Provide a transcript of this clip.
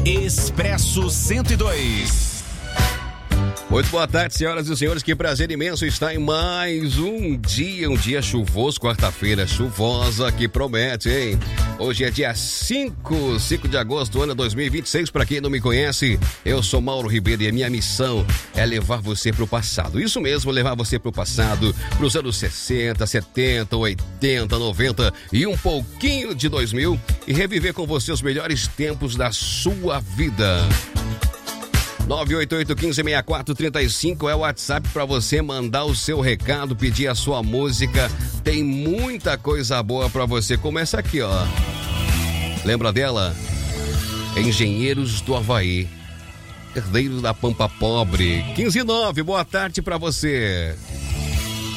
Expresso 102. Muito boa tarde, senhoras e senhores, que prazer imenso estar em mais um dia chuvoso, quarta-feira chuvosa, que promete, hein? Hoje é dia 5 de agosto do ano 2026, para quem não me conhece, eu sou Mauro Ribeiro e a minha missão é levar você pro passado, isso mesmo, levar você pro passado, pros anos 60, 70, 80, 90 e um pouquinho de 2000 e reviver com você os melhores tempos da sua vida. 988-1564-35 é o WhatsApp para você mandar o seu recado, pedir a sua música. Tem muita coisa boa para você. Começa aqui, ó. Lembra dela? Engenheiros do Havaí, herdeiros da Pampa Pobre. 15:09, boa tarde para você.